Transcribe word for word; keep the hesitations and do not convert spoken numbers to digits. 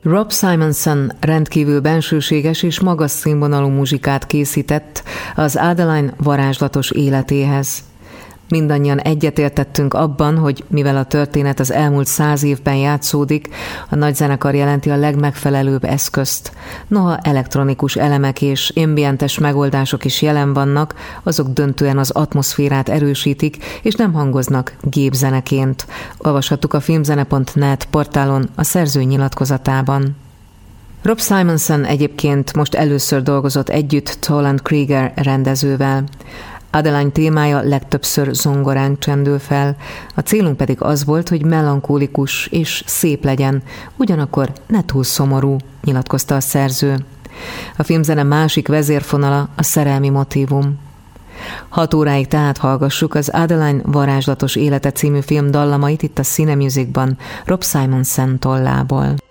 Rob Simonson rendkívül bensőséges és magas színvonalú muzsikát készített az Adeline varázslatos életéhez. Mindannyian egyetértettünk abban, hogy mivel a történet az elmúlt száz évben játszódik, a nagyzenekar jelenti a legmegfelelőbb eszközt. Noha elektronikus elemek és ambientes megoldások is jelen vannak, azok döntően az atmoszférát erősítik, és nem hangoznak gépzeneként. Olvashattuk a filmzene pont net portálon a szerző nyilatkozatában. Rob Simonson egyébként most először dolgozott együtt Toland Krieger rendezővel. Adeline témája legtöbbször zongorán csendül fel, a célunk pedig az volt, hogy melankólikus és szép legyen, ugyanakkor ne túl szomorú, nyilatkozta a szerző. A filmzene másik vezérfonala a szerelmi motívum. Hat óráig tehát hallgassuk az Adeline varázslatos élete című film dallamait itt a Cinemusicban Rob Simonson tollából.